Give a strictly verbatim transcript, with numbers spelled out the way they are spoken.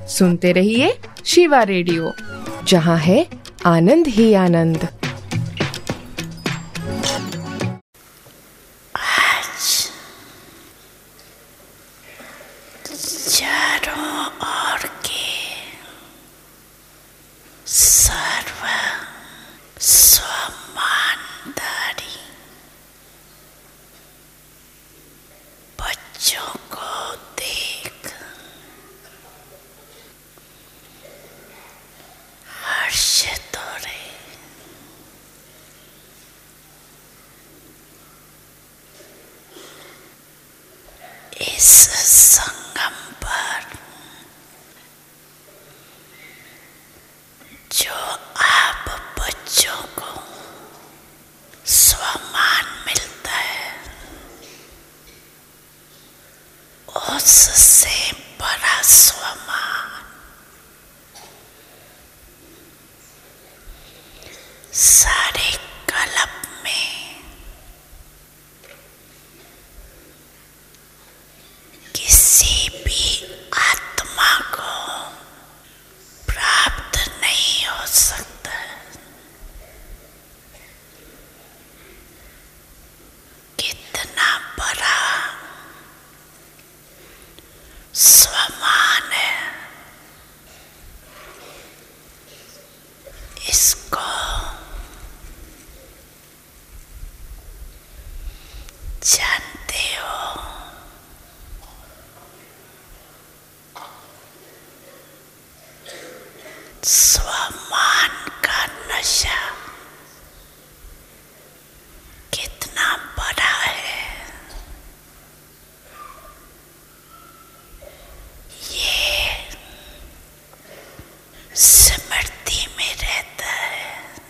सुनते रहिए शिवा रेडियो, जहाँ है आनंद ही आनंद। आज चारों ओर के सर्व स्वमानधारी बच्चों को देख हर्षित हो रहे। इस संगम पर जो आप बच्चों को स्वमान मिलता है, उससे बड़ा स्वमान सारे कल्प में किसी भी आत्मा को प्राप्त नहीं हो सकता। कितना बड़ा स्वमान है, इसको जानते हो? स्वमान का नशा कितना बड़ा है। ये